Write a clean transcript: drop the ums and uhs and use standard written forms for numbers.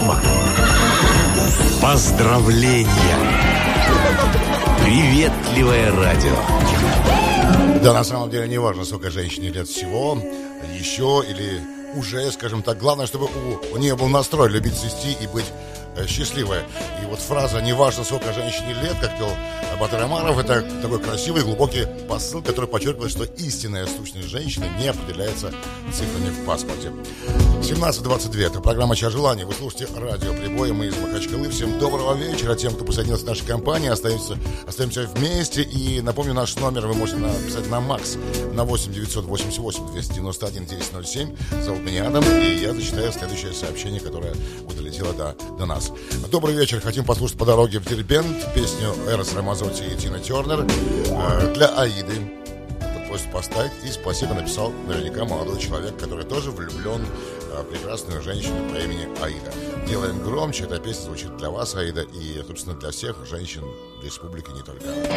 письма, поздравления, приветливое радио. Да, на самом деле не важно, сколько женщине лет всего, еще или уже, скажем так, главное, чтобы у нее был настрой любить цвести и быть счастливой. И вот фраза «не важно, сколько женщине лет», как пел Батыр Амаров, это такой красивый, глубокий посыл, который подчеркивает, что истинная сущность женщины не определяется цифрами в паспорте. 17:22. Это программа «Час желаний». Вы слушаете радио Прибой. Мы из Махачкалы. Всем доброго вечера. Тем, кто присоединился к нашей компании, остаемся вместе. И напомню, наш номер вы можете написать на МАКС на 8 988 291 1007. Зовут меня Адам. И я зачитаю следующее сообщение, которое долетело до нас. Добрый вечер. Хотим послушать по дороге в Дербент песню Эрос Рамазотти и Тина Тернер для Аиды. Просит поставить. И спасибо написал наверняка молодой человек, который тоже влюблен в прекрасную женщину по имени Аида. Делаем громче. Эта песня звучит для вас, Аида, и, собственно, для всех женщин республики, не только.